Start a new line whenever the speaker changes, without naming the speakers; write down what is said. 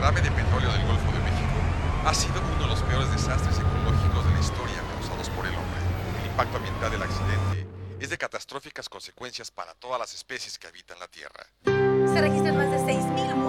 derrame de petróleo del Golfo de México ha sido uno de los peores desastres ecológicos de la historia causados por el hombre. El impacto ambiental del accidente es de catastróficas consecuencias para todas las especies que habitan la Tierra.
Se registran más de 6.000